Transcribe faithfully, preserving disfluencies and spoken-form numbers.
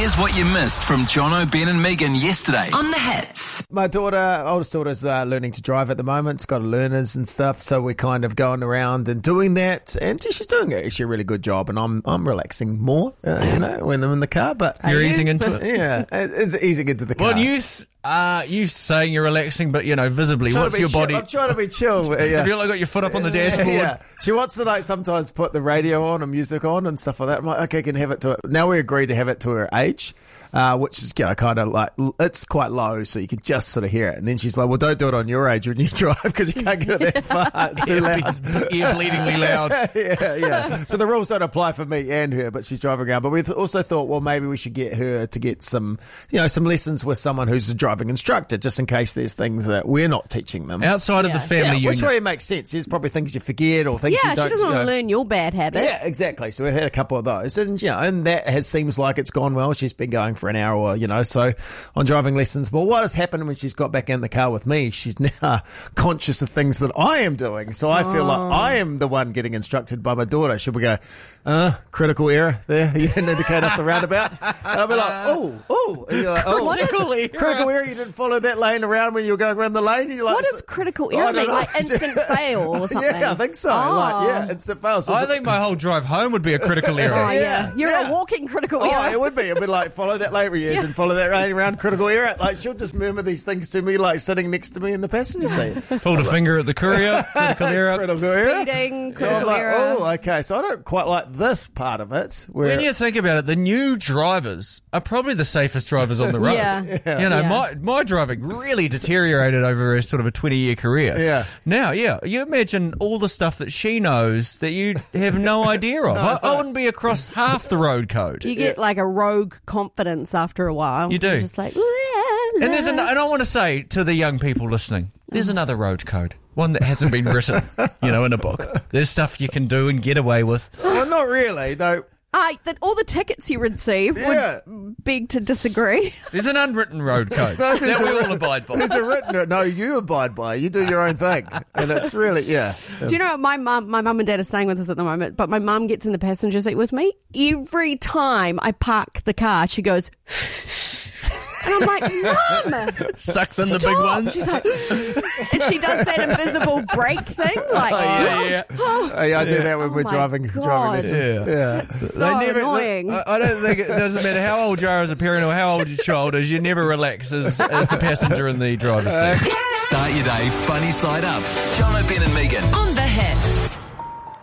Here's what you missed from Jono, Ben and Megan yesterday on The Hits. My daughter, oldest daughter's uh, learning to drive at the moment. She's got learners and stuff, so we're kind of going around and doing that. And she's doing actually a really good job, and I'm I'm relaxing more, uh, you know, when I'm in the car. But You're easing into it. Yeah, it's easing into the car. Well, you th- uh, you saying you're relaxing, but you know, visibly, Trying what's to be your chill. body? I'm trying to be chill. Yeah. Have you like got your foot up on the dashboard? Yeah. She wants to like sometimes put the radio on and music on and stuff like that. I'm like, okay, can have it to it. Now we agree to have it to her age. Uh, which is, you know, kind of like, it's quite low, so you can just sort of hear it. And then she's like, well, don't do it on your age when you drive because you can't get it that far. It's too loud. Ear bleedingly loud. yeah, yeah. So the rules don't apply for me and her, but she's driving around. But we also thought, well, maybe we should get her to get some, you know, some lessons with someone who's a driving instructor, just in case there's things that we're not teaching them. Outside Yeah. of the family Yeah, unit. which way it makes sense. There's probably things you forget or things Yeah, you she don't. doesn't you want know. to learn your bad habit. Yeah, exactly. So we've had a couple of those, and you know, and that has seems like it's gone well. She's been going for an hour, or you know, so on driving lessons. But what has happened when she's got back in the car with me? She's now conscious of things that I am doing. So I feel like I am the one getting instructed by my daughter. Should we go? Uh, critical error there. You didn't indicate off the roundabout. And I'll be like, oh, oh, and you're like, oh, Critical error. critical error. You didn't follow that lane around when you were going around the lane. And you're like, What does critical I error don't mean? know. Like instant fail or something? Yeah, I think so. Oh. Like, yeah, instant fail. So I it's- think my whole drive home would be a critical error. Oh, yeah. Yeah, You're yeah. a walking critical Oh, error. it would be. It'd be like, follow that lane where you didn't follow that lane around critical error. Like, she'll just murmur these things to me, like sitting next to me in the passenger seat. Pulled a finger at the courier. Critical error. Critical error. Speeding, So I'm critical like, error. oh, okay. So I don't quite like this part of it. Where When you think about it, the new drivers are probably the safest drivers on the road. Yeah. You know, Yeah. my my driving really deteriorated over a sort of a twenty-year career. Yeah. Now, yeah, you imagine all the stuff that she knows that you have no idea of. I, I wouldn't be across half the road code. You get like a rogue confidence after a while. You do. You're just like, And there's an, and I want to say to the young people listening, there's another road code, one that hasn't been written, you know, in a book. There's stuff you can do and get away with. well, not really, though. I, that all the tickets you receive Yeah. would beg to disagree. There's an unwritten road code No, there's that we a- all abide by. There's a written. No, you abide by. You do your own thing, and it's really yeah. Do you know what my mum, my mum and dad are staying with us at the moment, but my mum gets in the passenger seat with me. Every time I park the car, she goes, and I'm like, Mum, Sucks in the big stop. ones. She's like, and she does that invisible brake thing, like, yeah, yeah. Oh, yeah, I do that when Oh we're my driving God. driving lessons. Yeah. Yeah. so annoying. I, I don't think it doesn't matter how old you are as a parent or how old your child is. You never relax as, as the passenger in the driver's seat. Start your day funny side up. Jono, Ben and Megan. On The Hits.